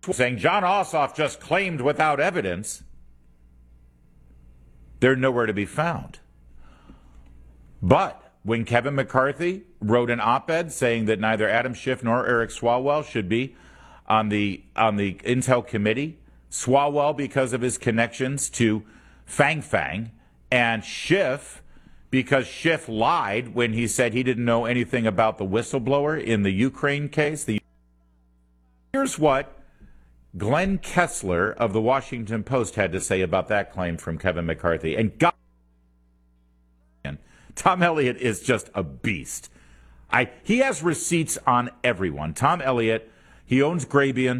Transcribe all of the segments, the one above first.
saying John Ossoff just claimed without evidence, they're nowhere to be found. But when Kevin McCarthy wrote an op-ed saying that neither Adam Schiff nor Eric Swalwell should be on the Intel committee, Swalwell because of his connections to Fang Fang, and Schiff because Schiff lied when he said he didn't know anything about the whistleblower in the Ukraine case. Here's what Glenn Kessler of the Washington Post had to say about that claim from Kevin McCarthy. And God, Tom Elliott is just a beast. He has receipts on everyone. Tom Elliott, he owns Grabien,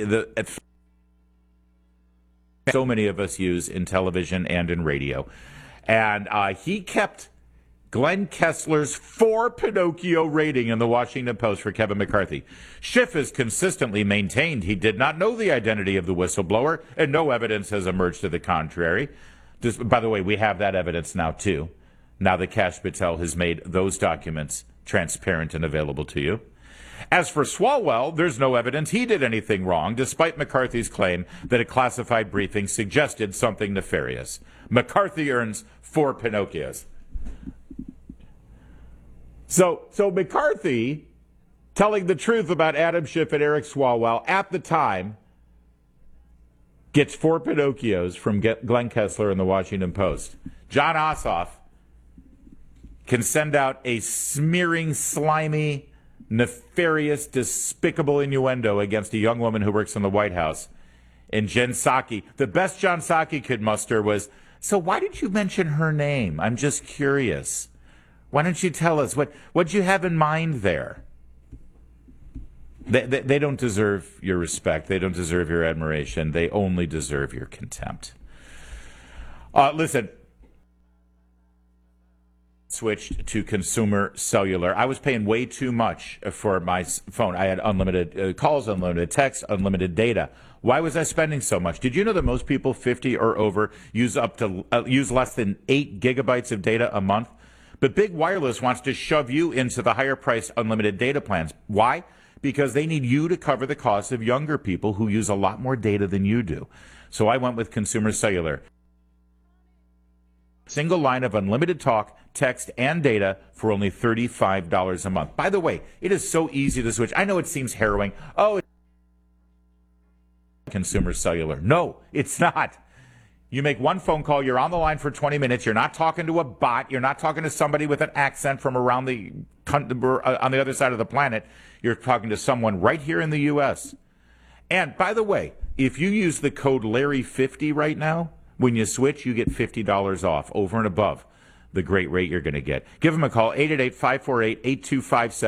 so many of us use in television and in radio. And he kept Glenn Kessler's 4 Pinocchio rating in the Washington Post for Kevin McCarthy. Schiff has consistently maintained he did not know the identity of the whistleblower, and no evidence has emerged to the contrary. By the way, we have that evidence now, too, now that Kash Patel has made those documents transparent and available to you. As for Swalwell, there's no evidence he did anything wrong, despite McCarthy's claim that a classified briefing suggested something nefarious. McCarthy earns 4 Pinocchios. So McCarthy, telling the truth about Adam Schiff and Eric Swalwell at the time, gets 4 Pinocchios from Glenn Kessler in the Washington Post. John Ossoff can send out a smearing, slimy, nefarious, despicable innuendo against a young woman who works in the White House. And Jen Psaki, the best Jen Psaki could muster was, so why did you mention her name? I'm just curious. Why don't you tell us? What'd you have in mind there? They don't deserve your respect. They don't deserve your admiration. They only deserve your contempt. Listen. Switched to consumer cellular. I was paying way too much for my phone. I had unlimited calls, unlimited text, unlimited data. Why was I spending so much? Did you know that most people 50 or over use less than 8 gigabytes of data a month? But Big Wireless wants to shove you into the higher priced unlimited data plans. Why? Because they need you to cover the cost of younger people who use a lot more data than you do. So I went with consumer cellular. Single line of unlimited talk, text, and data for only $35 a month. By the way, it is so easy to switch. I know it seems harrowing. Oh, it's consumer cellular. No, it's not. You make one phone call, you're on the line for 20 minutes, you're not talking to a bot, you're not talking to somebody with an accent from around on the other side of the planet. You're talking to someone right here in the U.S. And by the way, if you use the code Larry50 right now, when you switch, you get $50 off over and above the great rate you're going to get. Give them a call, 888-548-8257.